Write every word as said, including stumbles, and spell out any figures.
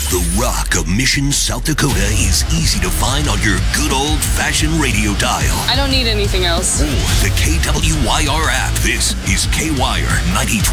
The Rock of Mission, South Dakota is easy to find on your good old-fashioned radio dial. I don't need anything else. Or the K W Y R app. This is K-Wire ninety-three.